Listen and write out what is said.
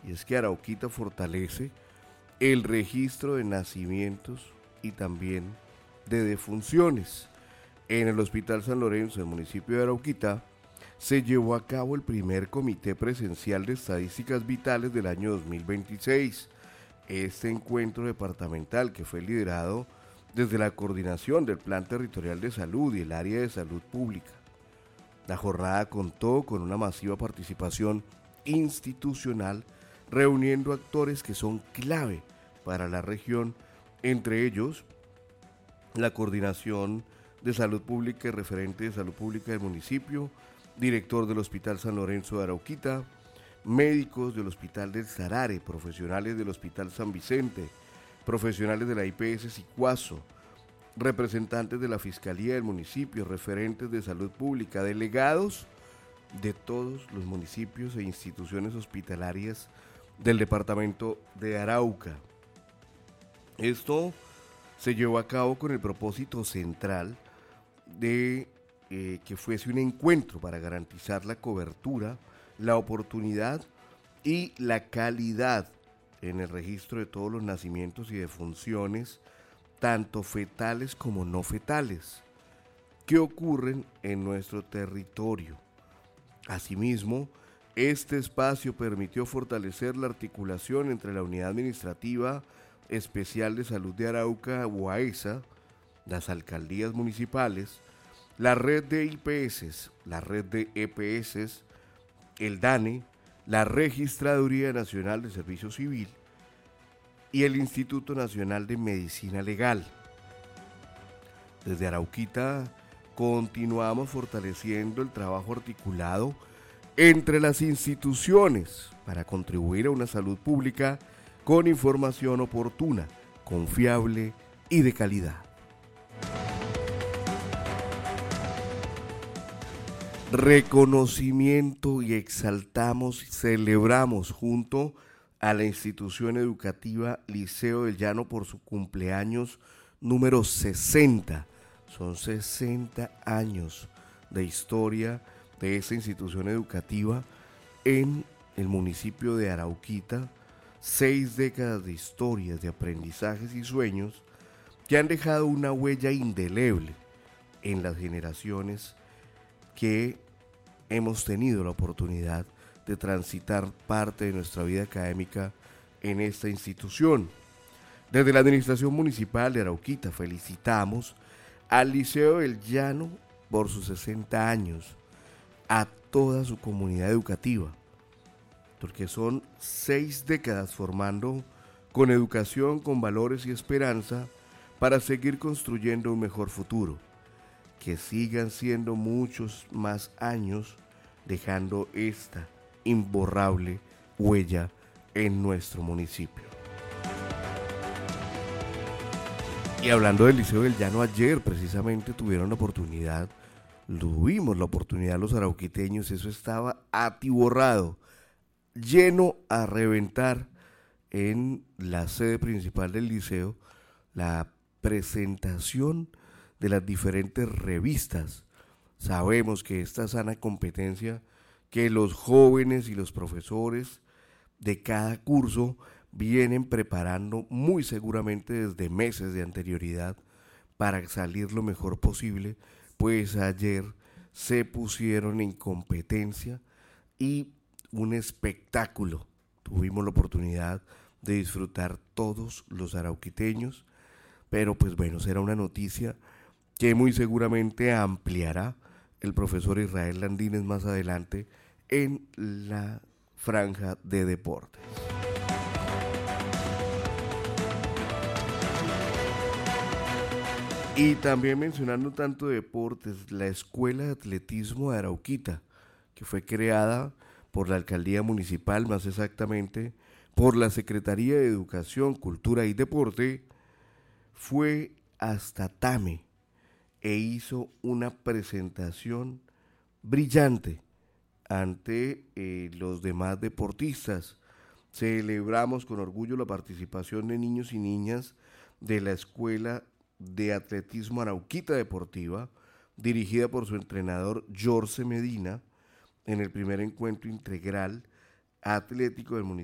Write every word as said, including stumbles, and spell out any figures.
y es que Arauquita fortalece el registro de nacimientos y también de defunciones. En el Hospital San Lorenzo del municipio de Arauquita se llevó a cabo el primer comité presencial de estadísticas vitales del año dos mil veintiséis. Este encuentro departamental, que fue liderado desde la coordinación del Plan Territorial de Salud y el área de salud pública. La jornada contó con una masiva participación institucional, reuniendo actores que son clave para la región, entre ellos la coordinación de salud pública y referente de salud pública del municipio, director del Hospital San Lorenzo de Arauquita, médicos del Hospital del Sarare, profesionales del Hospital San Vicente, profesionales de la I P S Sicuazo, representantes de la Fiscalía del municipio, referentes de salud pública, delegados de todos los municipios e instituciones hospitalarias del departamento de Arauca. Esto se llevó a cabo con el propósito central de eh, que fuese un encuentro para garantizar la cobertura, la oportunidad y la calidad en el registro de todos los nacimientos y defunciones, tanto fetales como no fetales, que ocurren en nuestro territorio. Asimismo, este espacio permitió fortalecer la articulación entre la Unidad Administrativa Especial de Salud de Arauca, UAESA, las alcaldías municipales, la red de I P S, la red de E P S, el DANE, la Registraduría Nacional de Servicio Civil y el Instituto Nacional de Medicina Legal. Desde Arauquita continuamos fortaleciendo el trabajo articulado entre las instituciones para contribuir a una salud pública con información oportuna, confiable y de calidad. Reconocimiento y exaltamos y celebramos junto a la institución educativa Liceo del Llano por su cumpleaños número sesenta. Son sesenta años de historia de esta institución educativa en el municipio de Arauquita, seis décadas de historias, de aprendizajes y sueños que han dejado una huella indeleble en las generaciones que hemos tenido la oportunidad de transitar parte de nuestra vida académica en esta institución. Desde la Administración Municipal de Arauquita felicitamos al Liceo del Llano por sus sesenta años, a toda su comunidad educativa, porque son seis décadas formando con educación, con valores y esperanza para seguir construyendo un mejor futuro. Que sigan siendo muchos más años dejando esta imborrable huella en nuestro municipio. Y hablando del Liceo del Llano, ayer precisamente tuvieron la oportunidad, tuvimos la oportunidad los arauquiteños, eso estaba atiborrado, lleno a reventar en la sede principal del liceo, la presentación de las diferentes revistas. Sabemos que esta sana competencia que los jóvenes y los profesores de cada curso vienen preparando muy seguramente desde meses de anterioridad para salir lo mejor posible, pues ayer se pusieron en competencia y un espectáculo tuvimos la oportunidad de disfrutar todos los arauquiteños, pero pues bueno, será una noticia que muy seguramente ampliará el profesor Israel Landines más adelante en la franja de deportes. Y también mencionando tanto deportes, la Escuela de Atletismo de Arauquita, que fue creada por la Alcaldía Municipal, más exactamente por la Secretaría de Educación, Cultura y Deporte, fue hasta Tame e hizo una presentación brillante ante eh, los demás deportistas. Celebramos con orgullo la participación de niños y niñas de la Escuela de Atletismo Arauquita Deportiva, dirigida por su entrenador Jorge Medina, en el primer encuentro integral atlético del municipio